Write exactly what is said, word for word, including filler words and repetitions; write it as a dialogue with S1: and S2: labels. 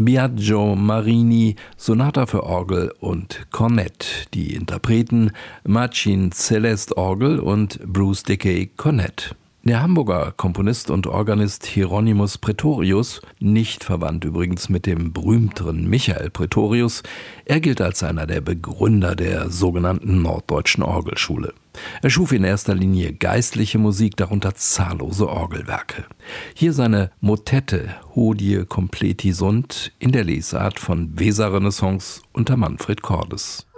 S1: Biagio Marini, Sonata für Orgel und Kornett. Die Interpreten Marcin Celest Orgel und Bruce Dickey Kornett. Der Hamburger Komponist und Organist Hieronymus Praetorius, nicht verwandt übrigens mit dem berühmteren Michael Praetorius, er gilt als einer der Begründer der sogenannten Norddeutschen Orgelschule. Er schuf in erster Linie geistliche Musik, darunter zahllose Orgelwerke. Hier seine Motette Hodie completi sunt in der Lesart von Weser-Renaissance unter Manfred Cordes.